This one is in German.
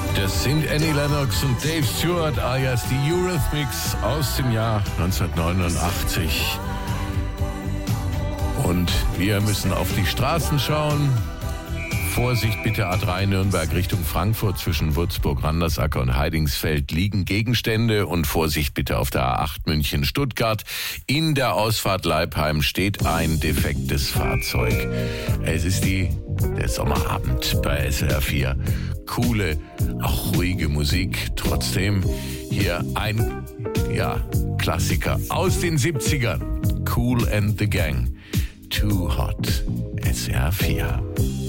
Das sind Annie Lennox und Dave Stewart alias die Eurythmics aus dem Jahr 1989. Und wir müssen auf die Straßen schauen. Vorsicht bitte, A3 Nürnberg Richtung Frankfurt, zwischen Würzburg, Randersacker und Heidingsfeld liegen Gegenstände. Und Vorsicht bitte auf der A8 München Stuttgart. In der Ausfahrt Leipheim steht ein defektes Fahrzeug. Es ist der Sommerabend bei SWR 4. Coole, auch ruhige Musik. Trotzdem hier ein Klassiker aus den 70ern. Kool and the Gang. Too Hot. SWR 4.